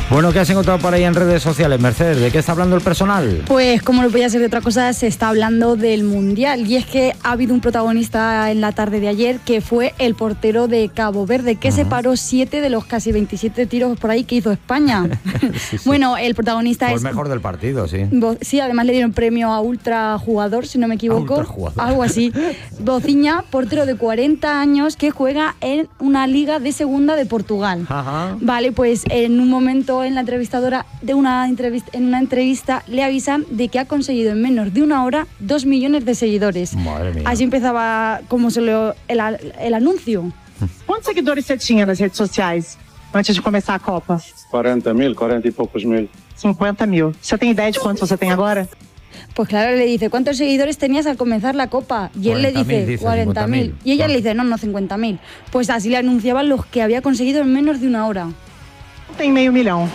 Bueno, ¿qué has encontrado por ahí en redes sociales, Mercedes? ¿De qué está hablando el personal? Pues como no podía ser de otra cosa, se está hablando del Mundial. Y es que ha habido un protagonista en la tarde de ayer que fue el portero de Cabo Verde, que se paró 7 de los casi 27 tiros por ahí que hizo España. Sí. Bueno, el protagonista fue es... el mejor del partido, sí. Sí, además le dieron premio a ultra jugador, si no me equivoco. Algo así. Bociña, portero de 40 años que juega en una liga de segunda de Portugal. Ajá. Vale, pues en un momento en la entrevistadora en una entrevista le avisan de que ha conseguido en menos de una hora 2 millones de seguidores. Madre mía. Así empezaba como el anuncio. ¿Cuántos seguidores você tinha nas redes sociais antes de começar a Copa? 40.000, 40 y pocos mil. 50.000. ¿Você tem ideia de cuántos você tem agora? Pues claro, le dice, ¿cuántos seguidores tenías al comenzar la Copa? Y él le dice 40.000. Y ella le dice, no, 50.000. Pues así le anunciaban los que había conseguido en menos de una hora. Tem meio milhão.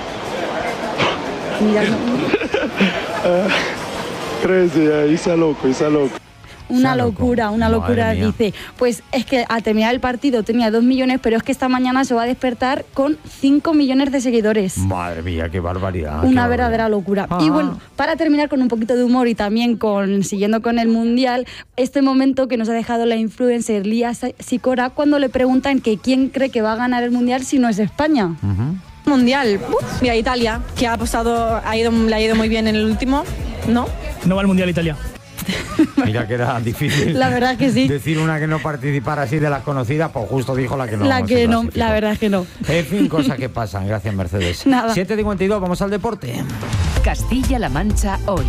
Mira, Crazy, isa loco. una locura, dice. Pues es que al terminar el partido tenía 2 millones, pero es que esta mañana se va a despertar con 5 millones de seguidores. Madre mía, qué barbaridad. Una verdadera locura. Y bueno, para terminar con un poquito de humor y también siguiendo con el Mundial, este momento que nos ha dejado la influencer Lía Sicora cuando le preguntan que quién cree que va a ganar el Mundial si no es España. Mundial, mira, Italia, que le ha ido muy bien en el último, ¿no? No va al Mundial Italia. Mira que era difícil. La verdad que sí. Decir una que no participara así de las conocidas, pues justo dijo la que no. La que no, la verdad es que no. En fin, cosas que pasan. Gracias, Mercedes. Nada. 7:52, vamos al deporte. Castilla-La Mancha hoy.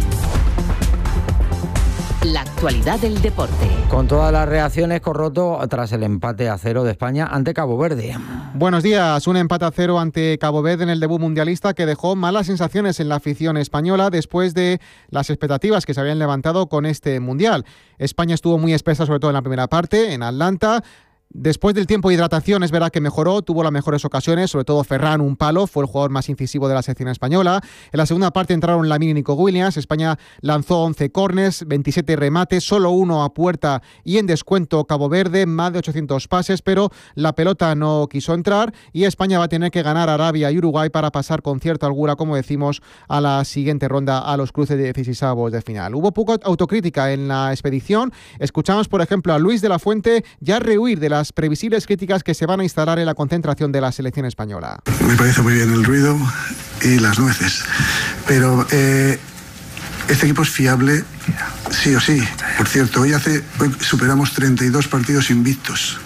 La actualidad del deporte. Con todas las reacciones, Corroto, tras el empate a 0 de España ante Cabo Verde. Buenos días. Un empate a 0 ante Cabo Verde en el debut mundialista que dejó malas sensaciones en la afición española después de las expectativas que se habían levantado con este mundial. España estuvo muy espesa, sobre todo en la primera parte, en Atlanta. Después del tiempo de hidratación es verdad que mejoró, tuvo las mejores ocasiones, sobre todo Ferran, un palo, fue el jugador más incisivo de la selección española. En la segunda parte entraron Lamine y Nico Williams. España lanzó 11 córners, 27 remates, solo uno a puerta y en descuento Cabo Verde, más de 800 pases, pero la pelota no quiso entrar y España va a tener que ganar a Arabia y Uruguay para pasar con cierta holgura, como decimos, a la siguiente ronda, a los cruces de 16avos de final. Hubo poca autocrítica en la expedición. Escuchamos, por ejemplo, a Luis de la Fuente ya rehuir de las previsibles críticas que se van a instalar en la concentración de la selección española. Me parece muy bien el ruido y las nueces, pero este equipo es fiable sí o sí. Por cierto, hoy superamos 32 partidos invictos.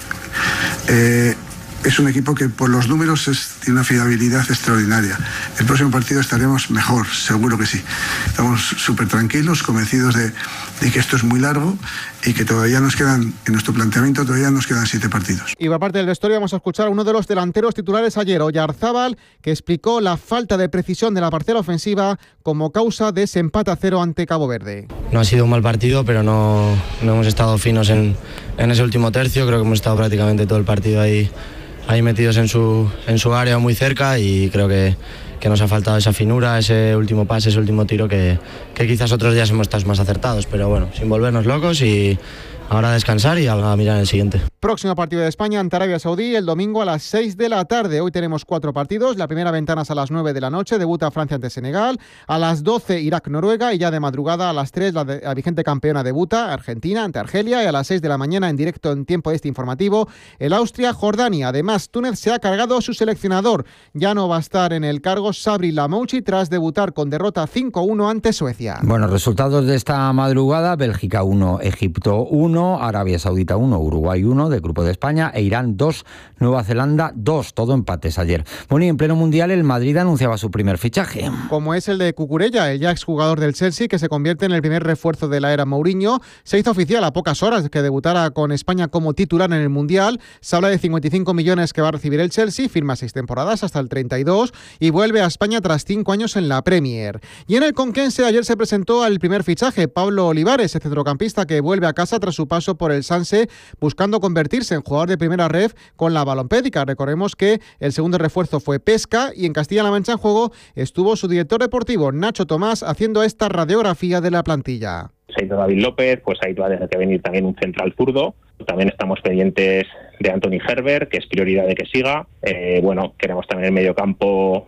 Es un equipo que por los números tiene una fiabilidad extraordinaria. El próximo partido estaremos mejor, seguro que sí. Estamos súper tranquilos, convencidos de que esto es muy largo y que todavía nos quedan, en nuestro planteamiento, todavía nos quedan 7 partidos. Y por parte del vestuario vamos a escuchar a uno de los delanteros titulares ayer, Oyarzábal, que explicó la falta de precisión de la parcela ofensiva como causa de ese empate a 0 ante Cabo Verde. No ha sido un mal partido, pero no hemos estado finos en ese último tercio. Creo que hemos estado prácticamente todo el partido ahí metidos en su área muy cerca y creo que nos ha faltado esa finura, ese último pase, ese último tiro que quizás otros días hemos estado más acertados, pero bueno, sin volvernos locos y ahora a descansar y a mirar el siguiente. Próximo partido de España ante Arabia Saudí el domingo a las 6 de la tarde. Hoy tenemos 4 partidos. La primera ventana es a las 9 de la noche. Debuta Francia ante Senegal. A las 12 Irak-Noruega y ya de madrugada a las 3 la vigente campeona debuta Argentina ante Argelia y a las 6 de la mañana en directo en tiempo de este informativo el Austria-Jordania. Además, Túnez se ha cargado a su seleccionador. Ya no va a estar en el cargo Sabri Lamouchi tras debutar con derrota 5-1 ante Suecia. Bueno, resultados de esta madrugada: Bélgica 1, Egipto 1, Arabia Saudita 1, Uruguay 1 del grupo de España e Irán 2, Nueva Zelanda 2, todo empates ayer. Bueno, y en pleno mundial el Madrid anunciaba su primer fichaje. Como es el de Cucurella, el ya exjugador del Chelsea, que se convierte en el primer refuerzo de la era Mourinho. Se hizo oficial a pocas horas de que debutara con España como titular en el mundial. Se habla de 55 millones que va a recibir el Chelsea, firma 6 temporadas hasta el 32 y vuelve a España tras 5 años en la Premier. Y en el Conquense ayer se presentó al primer fichaje, Pablo Olivares, el centrocampista que vuelve a casa tras su paso por el Sanse, buscando convertirse en jugador de primera ref con la Balompédica. Recordemos que el segundo refuerzo fue Pesca y en Castilla-La Mancha en juego estuvo su director deportivo, Nacho Tomás, haciendo esta radiografía de la plantilla. Se ha ido David López, pues ahí va a tener que venir también un central zurdo. También estamos pendientes de Anthony Herbert, que es prioridad de que siga. Queremos también el mediocampo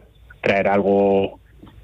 traer algo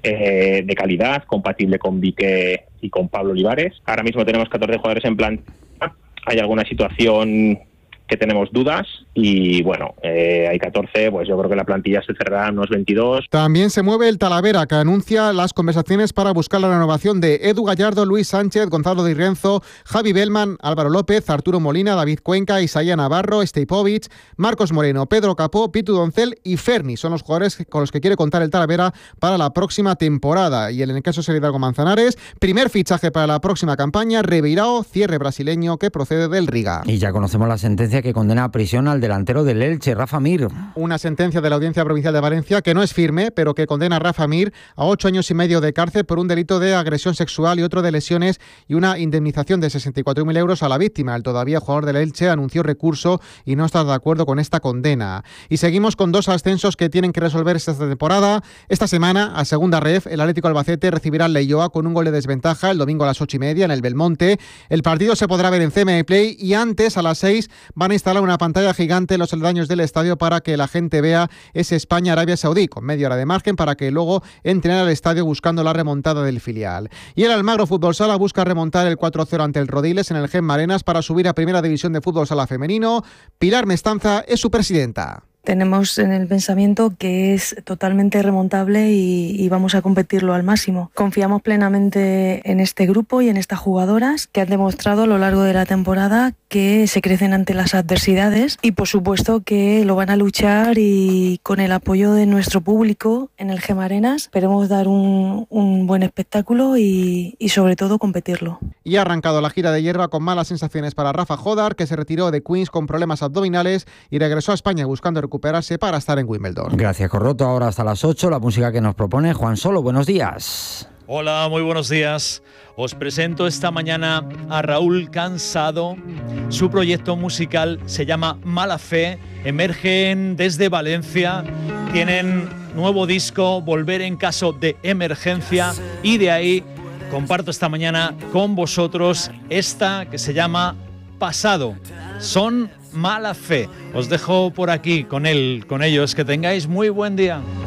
de calidad, compatible con Vique y con Pablo Olivares. Ahora mismo tenemos 14 jugadores en plantilla. Hay alguna situación que tenemos dudas y bueno, hay 14, pues yo creo que la plantilla se cerrará en unos 22. También se mueve el Talavera, que anuncia las conversaciones para buscar la renovación de Edu Gallardo, Luis Sánchez, Gonzalo Di Rienzo, Javi Bellman, Álvaro López, Arturo Molina, David Cuenca, Isaía Navarro, Stejkovic, Marcos Moreno, Pedro Capó, Pitu Doncel y Ferni. Son los jugadores con los que quiere contar el Talavera para la próxima temporada. Y en el caso de Hidalgo Manzanares, primer fichaje para la próxima campaña, Ribeirão, cierre brasileño que procede del Riga. Y ya conocemos la sentencia que condena a prisión al delantero del Elche, Rafa Mir. Una sentencia de la Audiencia Provincial de Valencia que no es firme, pero que condena a Rafa Mir a 8 años y medio de cárcel por un delito de agresión sexual y otro de lesiones y una indemnización de 64.000 euros a la víctima. El todavía jugador del Elche anunció recurso y no está de acuerdo con esta condena. Y seguimos con 2 ascensos que tienen que resolver esta temporada. Esta semana, a segunda ref, el Atlético Albacete recibirá al Leioa con un gol de desventaja el domingo a las 8:30 en el Belmonte. El partido se podrá ver en CM Play y antes, a las 6, van a instalar una pantalla gigante en los aledaños del estadio para que la gente vea ese España-Arabia Saudí, con media hora de margen para que luego entren al estadio buscando la remontada del filial. Y el Almagro Fútbol Sala busca remontar el 4-0 ante el Rodiles en el Gemma Arenas para subir a Primera División de Fútbol Sala femenino. Pilar Mestanza es su presidenta. Tenemos en el pensamiento que es totalmente remontable y vamos a competirlo al máximo. Confiamos plenamente en este grupo y en estas jugadoras que han demostrado a lo largo de la temporada que se crecen ante las adversidades y por supuesto que lo van a luchar y con el apoyo de nuestro público en el Gemma Arenas esperemos dar un buen espectáculo y sobre todo competirlo. Y ha arrancado la gira de hierba con malas sensaciones para Rafa Jodar, que se retiró de Queens con problemas abdominales y regresó a España buscando recuperarse para estar en Wimbledon. Gracias, Corroto. Ahora hasta las 8, la música que nos propone Juan Solo. Buenos días. Hola, muy buenos días. Os presento esta mañana a Raúl Cansado. Su proyecto musical se llama Mala Fe. Emergen desde Valencia. Tienen nuevo disco, Volver en caso de emergencia. Y de ahí comparto esta mañana con vosotros esta que se llama Pasado. Son Mala Fe. Os dejo por aquí con ellos. Que tengáis muy buen día.